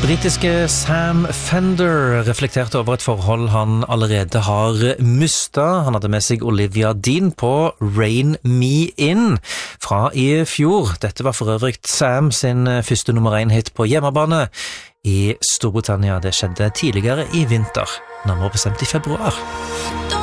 Britiske Sam Fender reflekterte over et forhold han allerede har mistet. Han hadde med seg Olivia Dean på Rain Me In fra i fjor. Dette var for øvrig Sam sin første nummer 1-hit på hjemmebane i Storbritannia. Det skjedde tidligere i vinter, nærmere bestemt i februar.